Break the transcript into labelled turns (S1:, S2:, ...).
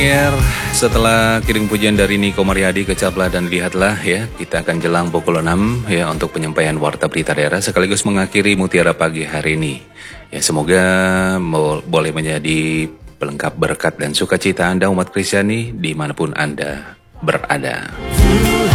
S1: Setelah kirim pujian dari Niko Mariadi, kecaplah dan lihatlah ya, kita akan jelang pukul 6 ya untuk penyampaian warta berita daerah sekaligus mengakhiri Mutiara Pagi hari ini. Ya semoga boleh menjadi pelengkap berkat dan sukacita Anda umat Kristiani dimanapun Anda berada.